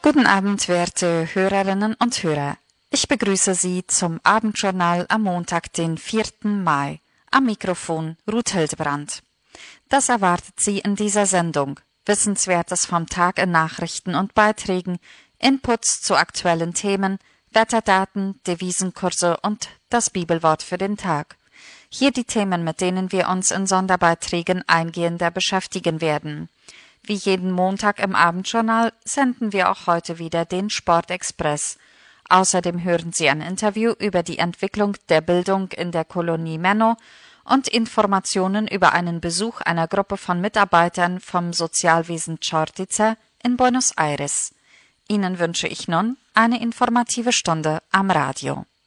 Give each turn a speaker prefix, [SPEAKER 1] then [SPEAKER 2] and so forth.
[SPEAKER 1] Guten Abend, werte Hörerinnen und Hörer. Ich begrüße Sie zum Abendjournal am Montag, den 4. Mai. Am Mikrofon Ruth Hildebrand. Das erwartet Sie in dieser Sendung. Wissenswertes vom Tag in Nachrichten und Beiträgen, Inputs zu aktuellen Themen, Wetterdaten, Devisenkurse und das Bibelwort für den Tag. Hier die Themen, mit denen wir uns in Sonderbeiträgen eingehender beschäftigen werden. Wie jeden Montag im Abendjournal senden wir auch heute wieder den Sportexpress. Außerdem hören Sie ein Interview über die Entwicklung der Bildung in der Kolonie Menno und Informationen über einen Besuch einer Gruppe von Mitarbeitern vom Sozialwesen Čortica in Buenos Aires. Ihnen wünsche ich nun eine informative Stunde am Radio.